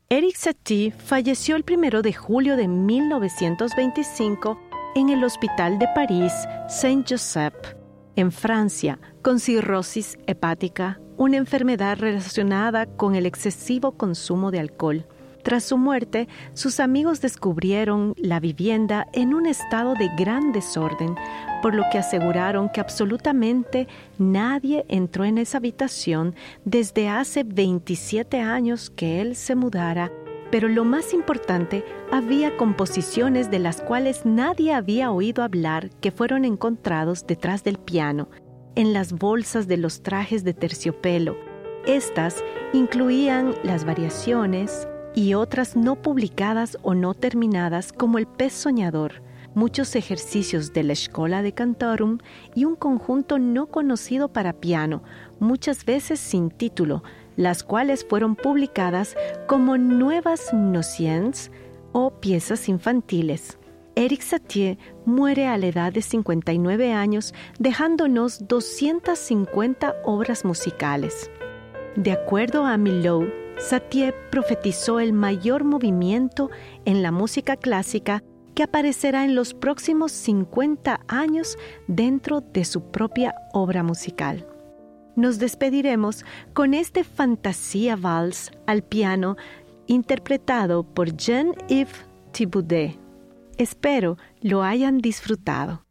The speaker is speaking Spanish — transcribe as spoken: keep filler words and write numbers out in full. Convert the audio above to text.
Erik Satie falleció el primero de julio de mil novecientos veinticinco en el Hospital de París Saint-Joseph, en Francia, con cirrosis hepática, una enfermedad relacionada con el excesivo consumo de alcohol. Tras su muerte, sus amigos descubrieron la vivienda en un estado de gran desorden, por lo que aseguraron que absolutamente nadie entró en esa habitación desde hace veintisiete años que él se mudara. Pero lo más importante, había composiciones de las cuales nadie había oído hablar que fueron encontrados detrás del piano, en las bolsas de los trajes de terciopelo. Estas incluían las variaciones y otras no publicadas o no terminadas, como el Pez Soñador, muchos ejercicios de la Schola de Cantorum y un conjunto no conocido para piano, muchas veces sin título, las cuales fueron publicadas como nuevas nociones o piezas infantiles. Erik Satie muere a la edad de cincuenta y nueve años, dejándonos doscientas cincuenta obras musicales. De acuerdo a Milhaud, Satie profetizó el mayor movimiento en la música clásica que aparecerá en los próximos cincuenta años dentro de su propia obra musical. Nos despediremos con este Fantasía Vals al piano interpretado por Jean-Yves Thibaudet. Espero lo hayan disfrutado.